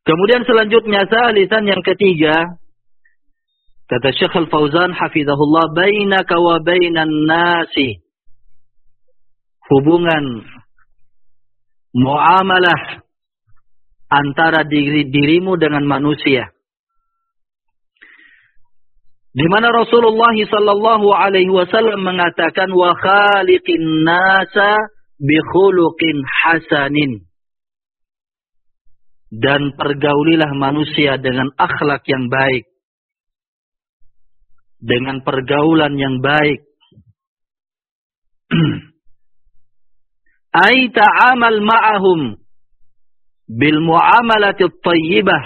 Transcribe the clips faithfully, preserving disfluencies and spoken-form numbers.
Kemudian selanjutnya salisan yang ketiga, kata Syekh Al-Fauzan hafizahullah, bainaka wa bainan nasi, hubungan muamalah antara diri dirimu dengan manusia. Di mana Rasulullah sallallahu alaihi wasallam mengatakan wa khaliqin nasa bi khuluqin hasanin. Dan pergaulilah manusia dengan akhlak yang baik. Dengan pergaulan yang baik. Ay ta'amal ma'ahum bil muamalati at-tayyibah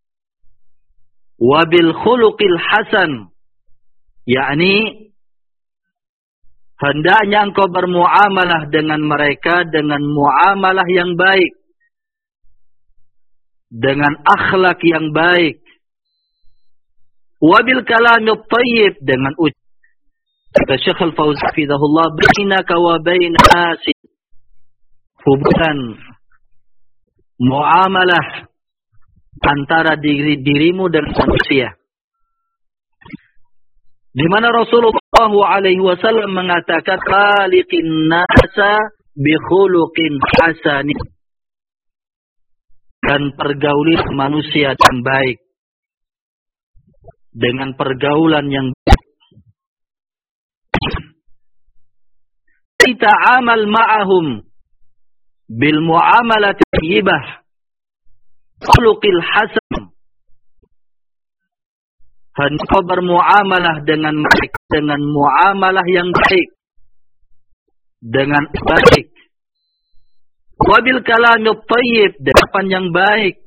wa bil khuluqil hasan. Yakni hendaknya engkau bermuamalah dengan mereka dengan muamalah yang baik, dengan akhlak yang baik, wabil kalamit thayyib, dengan ucapan. Kata Syekh Al-Fauzan hafizahullah, bainaka wa baina nasi, hubungan muamalah antara diri dirimu dan manusia. Di mana Rasulullah alaihi wasallam mengatakan khaliqin nasa bi khuluqin hasanin. Dan pergaulis manusia yang baik dengan pergaulan yang baik. Kita amal ma'ahum bil muamalah thayyibah khuluqil hasan. Hendaklah bermuamalah dengan mereka dengan muamalah yang baik, dengan baik. Wabil kalamit thayyib, dengan yang baik,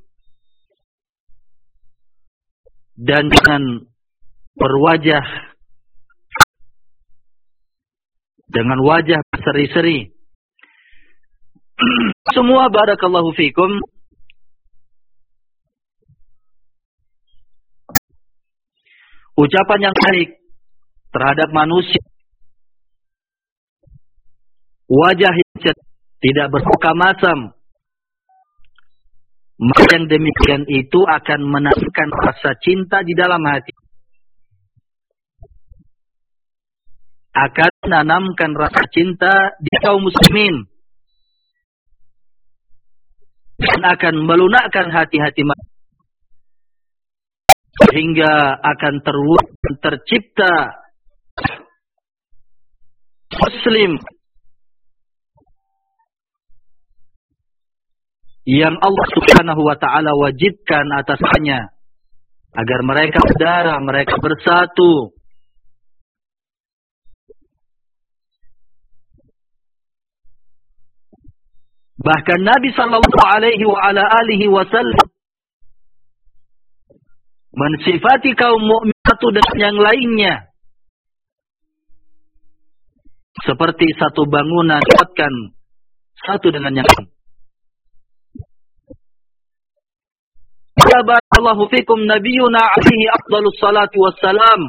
dan dengan berwajah, dengan wajah berseri-seri. Semua barakallahu fikum ucapan yang baik terhadap manusia, wajah yang tidak bermuka masam, maka yang demikian itu akan menanamkan rasa cinta di dalam hati, akan menanamkan rasa cinta di kaum muslimin, dan akan melunakkan hati-hati manusia, sehingga akan terwujud tercipta muslim yang Allah subhanahu wa ta'ala wajibkan atasnya, agar mereka saudara, mereka bersatu. Bahkan Nabi sallallahu alaihi wa ala alihi wasallam mensifati kaum mukmin satu dengan yang lainnya seperti satu bangunan kuatkan satu dengan yang lain. Barakallahu fikum nabiyuna alaihi afdalus salatu wassalam.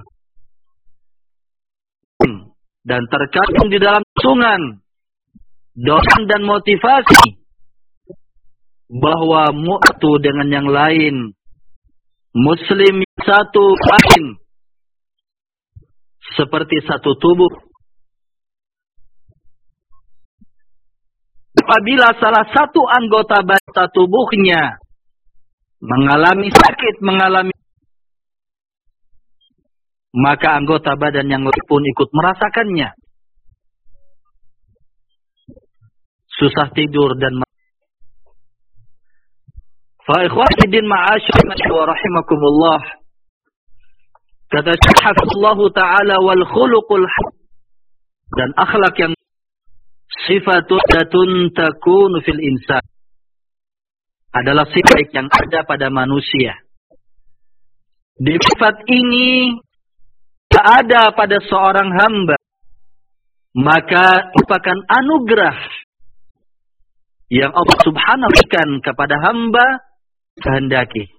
Dan terkandung di dalam sungan dorongan dan motivasi bahwa mu'tu dengan yang lain, muslim satu lain, seperti satu tubuh. Apabila salah satu anggota badan tubuhnya mengalami sakit, mengalami, maka anggota badan yang lain pun ikut merasakannya. Susah tidur dan fa ikhwati din ma'asyirina wa rahimakumullah. Kata Syekh hafizallahu taala wal khuluqul dan akhlak yang sifatun takunu fil insan adalah sifat yang ada pada manusia. Di sifat ini tak ada pada seorang hamba, maka merupakan anugerah yang Allah subhanahu wa ta'ala kepada hamba kehendaki.